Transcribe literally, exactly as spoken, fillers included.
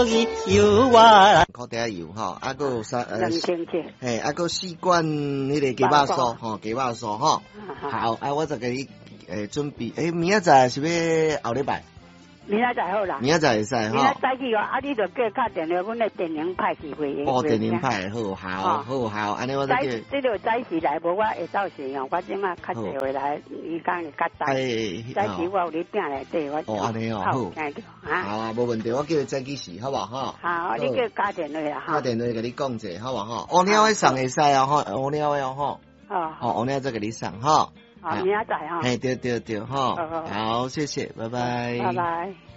油我烤底油吼，啊个有三呃， 两千块， 嘿，啊个四罐迄个鸡肉酥吼，鸡肉酥吼，好，啊我再给你诶准备，诶明仔载是要后礼拜。 明仔载好啦， 明仔载会使吼。 明仔载去哦，啊，你就叫打电话，阮的电铃派去会。 哦，电铃派好，好，好，好，安尼我再叫。 这个早时来，无我会到时哦，我即马较侪回来，伊讲会较早。哎，早时我有咧订内底，我。 哦，安尼哦，好。好啊，无问题，我叫你早起时，好不好？ 好，你叫打电话啦， 打电话甲你讲者，好不好？乌鸟的送会使哦，吼，乌鸟的哦，吼。 哦。 哦，乌鸟再给你送，吼。 好，明仔载哈。 哎，对对对，吼。好，谢谢，拜拜。 拜拜。